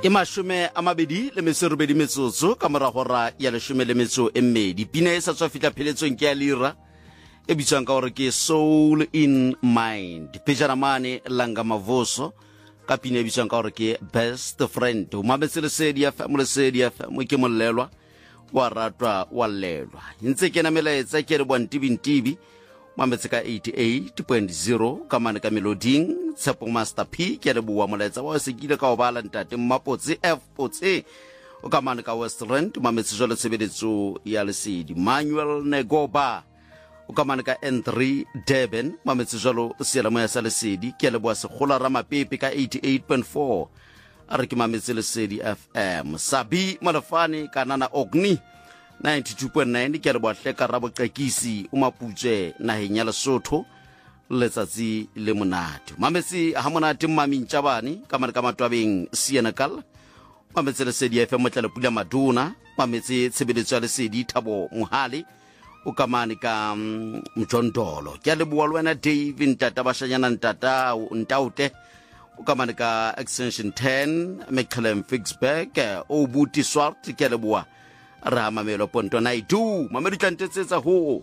ke mashume a mabedi le metso robedi metsotso ka morago ra ya leshume le metso e mmedi. Pina e sa tswa fitla pheletsong ke a lira e bitswang ka gore ke Soul in Mind. Pejana mane langa mavoso ka pina e bitswang ka gore ke Best Friend. O mametse Lesedi FM, Lesedi FM ke molelwa wa ratwa wa lelwa. Ntse ke na melaetsa ke re bontibintibi mametse ka 88.0 ka mane ka meloding Tshepo Master P ke re bua molaetsa wa se kile ka o bala ntate Mmapotse F Potse o ka mane ka Westland mametse jole tshebeletso ya Lesedi. Manuel Negoba o ka mane ka N3 Durban mametse jalo seela moya sa Lesedi ke le bua se gola Ramapepe ka 88.4 a re ke mametse Lesedi FM. Sabi Malafane ka Nana Ogni 92.9 ke re bua hleka rabo qekisi o maputse naheng ya Lesotho letsatsi le monate. Mametse ha monate Mmami Ntjabane ka mane ka Matwabeng Senekal mametse Lesedi FM motlale pula maduna mametse tshebeletso ya Lesedi Thabo Mohale o ka mane ka Mjondolo ke le bua le wena Dave Ntata bashanyana Ntata Ntaute o ka mane ka extension 10 McCallum Fixback o buti Swart ke le bua ra mamelo ponto na itu mamedi tlantetsetsa ho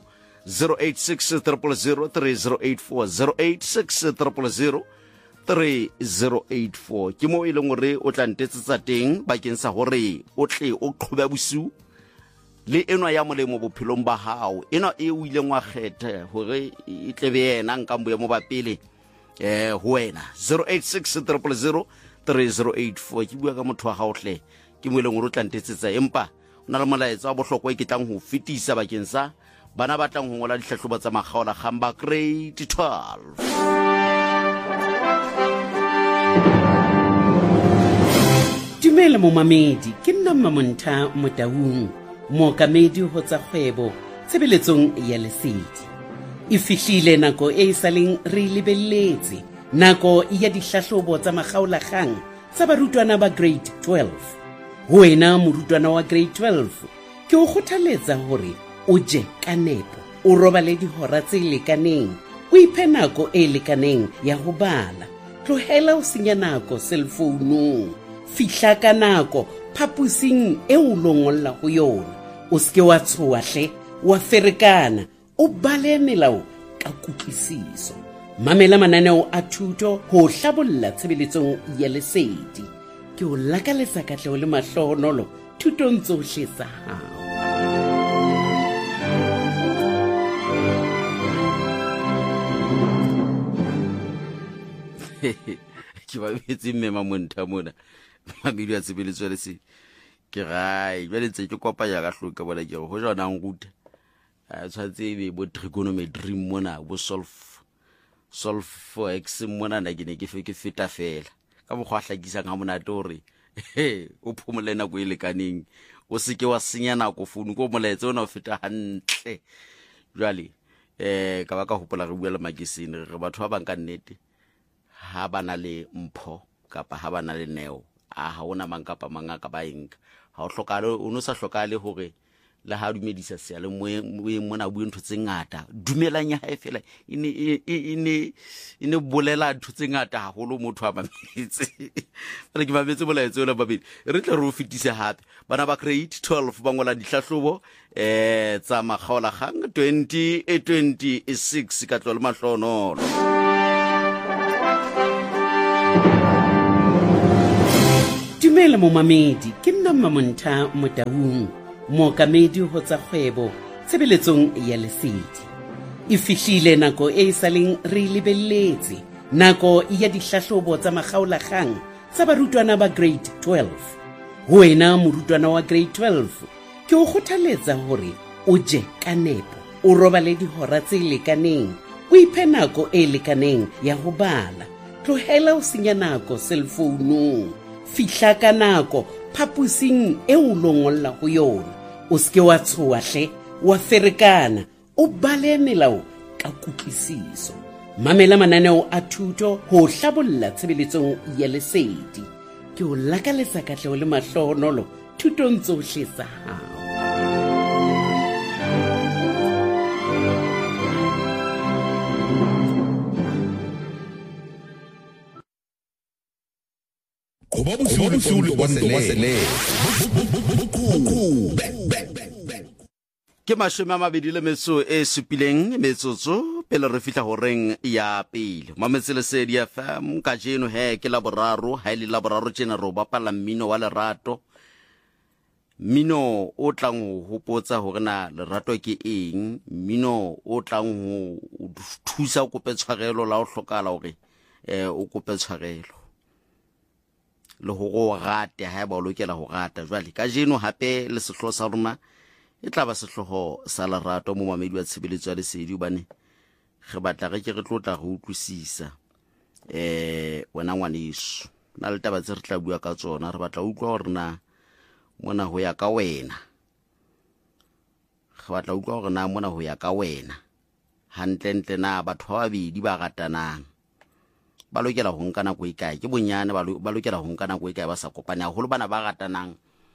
0860003084 0860003084 ke mo e leng gore o tlantetsetsa teng bakeng sa gore o tle o qhoba busu le enwa ya molemo bophelong ba hao ena e o ile ngwa kgethe gore e tlebe yena nkambo ya mo ba pele ho wena 0860003084 ke bua ka motho wa hao hle ke mo e leng gore o tlantetsetsa empa na le molaetsa wa bohlokwa ke tlang ho fetisa bakeng sa bana ba tlang ho ngola dihlahlobo tsa makgaola gamba grade 12. Dumela momamedi ke nna Mmamontha Motaung mookamedi ho tsa kgwebo tshebeletsong ya Lesedi. E fihlile nako e saleng re lebelletse nako ya dihlahlobo tsa makgaolakgang tsa barutwana ba grade 12. Wena morutwana wa grade 12 ke o kgothaletsa hore o je ka nepo o robale dihora tse lekaneng o iphe nako e lekaneng ya ho bala tlohela o senya nako cellphone fihla ka nako phapusing e o longolla ho yona o ske wa tshoahle wa ferekana o bale melao ka kutlwisiso mamela mananeo a thuto ho hlabolla tshebeletsong ya Lesedi ke o lakaletsa katleho le mahlonolo thutong tsohle tsa hao. Ke ba metsi Mmema Montha mona mabedi a tshebeletso ya Lesedi ke gai jwale ntse ke kopanya ka hloka bona ke ho jona nguta a tshwatse be bo trigonometry mona bo solve for x mona na ke ne ke feta fela ka mo khwa hlakisa nga monate hore o phomole nako e lekaneng o se ke wa senya nako phone ko molaetse ona o feta hantle jwale ka ba ka hopola re bua le makisine re batho ba bang ka nnete ha bana le mpho kapa ha bana le neo ha ona mang kapa manga ka ba enka ha o hlokale o no sa hlokale hore la ha dumedisa se le mona bua ntho tse ngata dumelanya ha fela ine bolela ntho tse ngata haholo motho a mametse re ke mametse molaetso ona babedi re tle re o fetise hape bana ba grade 12 ba ngola dihlahlobo tsa makgaola gang 2026 ka tlo le mahlonolo. Dumela momamedi ke nna Mmamontha Motaung mookamedi ho tsa kgwebo tshebeletsong ya Lesedi. E fihlile nako e saleng re lebelletse nako ya dihlahlobo tsa makgaolakgang tsa barutwana ba grade 12. Wena morutwana wa grade 12 ke o kgothaletsa hore o je ka nepo o robale dihora tse lekaneng o iphe nako e lekaneng ya ho bala tlohela o senya nako cellphone fihla ka nako phapusing e o longolla ho yona o ske wa tshoahle wa ferekana o bale melao ka kutlwisiso mamela mananeo a thuto ho hlabolla tshebeletsong ya Lesedi ke o lakaletsa katleho le mahlonolo thutong tsohle tsa hao. Goba bosiu wa sele. Ke mashome a mabedi le metso e supileng metsotso pele re fihla horeng ya pele mametse lesedi FM ka jeno ke laboraro ha ile laboraro tjena ro bapala mmino wa lerato mmino o tlang ho hopotsa hore na lerato ke eng mmino o tlang ho thusa o kope tshwarelo la o hlokala hore o kope tshwarelo le ho go rata ha ba o lokela ho rata jwale ka jeno hape le sehloho sa rona e tla ba sehloho sa lerato mo mamedi wa tshebeletso ya lesedi bane re batla re ke re tlotla go utlwisisa wena ngwaneso na le taba tse re tla bua ka tsona re batla utlwa hore na mona ho ya ka wena re batla utlwa hore na mona ho ya ka wena hantle na batho ba babedi ba ratanang ba lokela ho nka nako e kae ke bonyane ba lokela ho nka nako e kae ba sa kopana haholo bana ba ratanang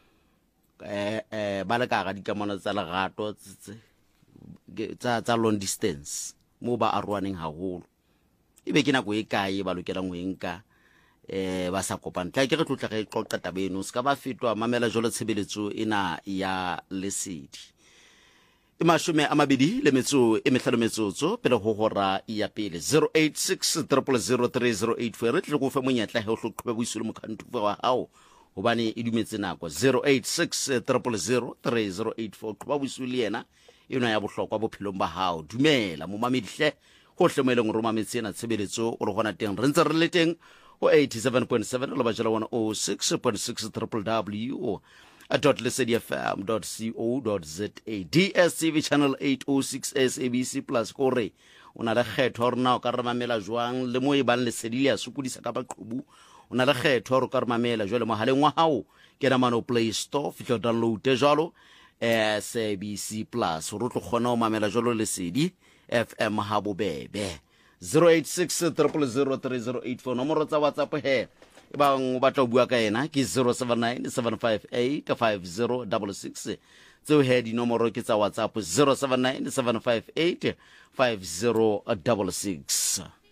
ba le ka ga dikamano tsa lerato tsa long distance mo ba arwaneng haholo ebe ke nako e kae ba lokelang ho enka ba sa kopana tla ke re tlotla re qoqa tabeno ska ba fetwa mamela jolo tshebeletso ena ya lesedi e mashome a mabedi le metso e mehlano metsotso pele ho hora ya pele 086 0003084 re tle go fe monyetla he o hloqhobe boisule mokhantu wa hao hobane e dumetse nako 086 0003084 qoba boisule yena ena ya bohlokwa bophelong ba hao dumela mo mamedihle hohle mo eleng roma metsena tshebeletso o re gona teng re ntse re le teng o 87.7 le ba jela 106.6 www .lesediafm.co.za DSTV channel 806 SABC plus kore ona le kgetho re na o ka re mamela jwang le mo e bang lesedi le ya sukudisa ka baqhubu ona le kgetho re ka re mamela jwale mohaleng wa hao ke na mano Play Store fihlo download jwalo SABC plus re tlo khona o mamela jwalo lesedi FM ha bobebe 086 0003084 nomoro tsa WhatsApp he bang ba tla bua ka ena ke 079 758 5066 tseo he di nomoro ke tsa WhatsApp 079 758 5066